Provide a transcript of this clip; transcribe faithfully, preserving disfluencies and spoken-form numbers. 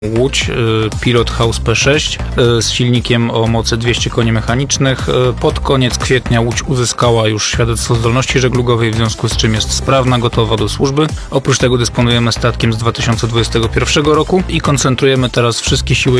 Łódź Pilot House P sześć z silnikiem o mocy dwieście koni mechanicznych. Pod koniec kwietnia Łódź uzyskała już świadectwo zdolności żeglugowej, w związku z czym jest sprawna, gotowa do służby. Oprócz tego dysponujemy statkiem z dwa tysiące dwudziestego pierwszego roku i koncentrujemy teraz wszystkie siły